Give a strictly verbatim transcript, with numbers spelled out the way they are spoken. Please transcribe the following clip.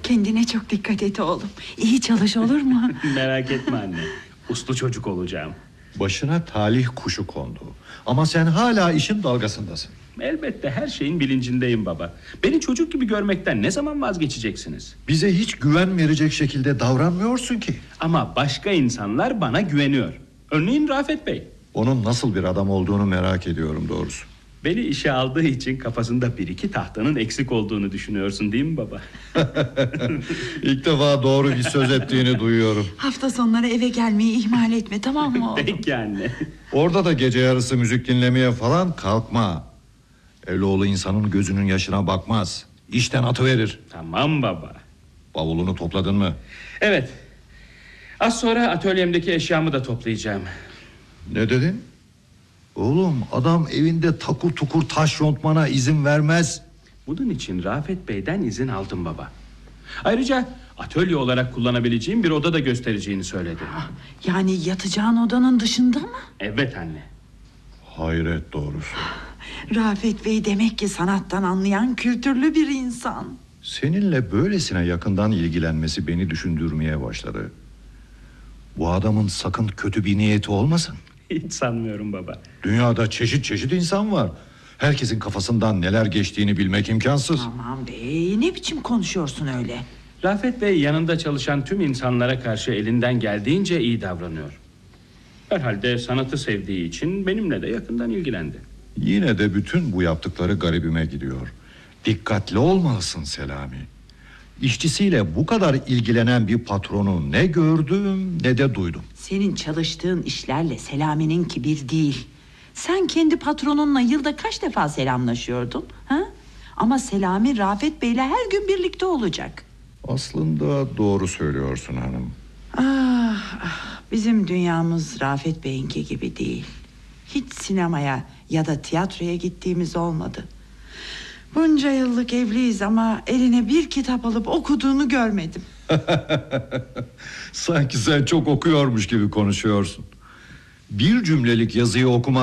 Kendine çok dikkat et oğlum. İyi çalış, olur mu? Merak etme anne. Uslu çocuk olacağım. Başına talih kuşu kondu. Ama sen hala işin dalgasındasın. Elbette her şeyin bilincindeyim baba. Beni çocuk gibi görmekten ne zaman vazgeçeceksiniz? Bize hiç güven verecek şekilde davranmıyorsun ki. Ama başka insanlar bana güveniyor. Örneğin Rafet Bey. Onun nasıl bir adam olduğunu merak ediyorum doğrusu. Beni işe aldığı için kafasında bir iki tahtanın eksik olduğunu düşünüyorsun değil mi baba? İlk defa doğru bir söz ettiğini duyuyorum. Hafta sonları eve gelmeyi ihmal etme, tamam mı oğlum? Peki anne. Orada da gece yarısı müzik dinlemeye falan kalkma. Evloğlu insanın gözünün yaşına bakmaz. İşten atıverir. Tamam baba. Bavulunu topladın mı? Evet. Az sonra atölyemdeki eşyamı da toplayacağım. Ne dedin? Oğlum adam evinde takur tukur taş yontmana izin vermez. Bunun için Rafet Bey'den izin aldım baba. Ayrıca atölye olarak kullanabileceğim bir oda da göstereceğini söyledi. Yani yatacağın odanın dışında mı? Evet anne. Hayret doğrusu. Rafet Bey demek ki sanattan anlayan kültürlü bir insan. Seninle böylesine yakından ilgilenmesi beni düşündürmeye başladı. Bu adamın sakın kötü bir niyeti olmasın. Hiç sanmıyorum baba. Dünyada çeşit çeşit insan var. Herkesin kafasından neler geçtiğini bilmek imkansız. Aman bey, ne biçim konuşuyorsun öyle? Rafet Bey yanında çalışan tüm insanlara karşı elinden geldiğince iyi davranıyor. Herhalde sanatı sevdiği için benimle de yakından ilgilendi. Yine de bütün bu yaptıkları garibime gidiyor. Dikkatli olmalısın Selami. İşçisiyle bu kadar ilgilenen bir patronu ne gördüm ne de duydum. Senin çalıştığın işlerle Selami'ninki bir değil. Sen kendi patronunla yılda kaç defa selamlaşıyordun? Ha? Ama Selami Rafet Bey'le her gün birlikte olacak. Aslında doğru söylüyorsun hanım. Ah, ah, bizim dünyamız Rafet Bey'inki gibi değil. Hiç sinemaya ya da tiyatroya gittiğimiz olmadı. Bunca yıllık evliyiz ama eline bir kitap alıp okuduğunu görmedim. Sanki sen çok okuyormuş gibi konuşuyorsun. Bir cümlelik yazıyı okuma